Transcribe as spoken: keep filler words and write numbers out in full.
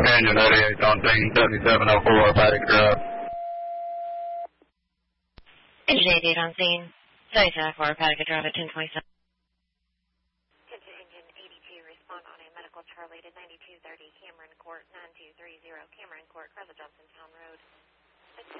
Engine eighty-eight on scene, seventy-seven oh four Paddock Drive. Engine eighty-eight on scene, seventy-seven oh four Paddock Drive at ten twenty-seven. Attention Engine eighty-two, respond on a medical Charlie to ninety-two thirty Cameron Court, nine two three zero Cameron Court, Cressa Johnson Town Road.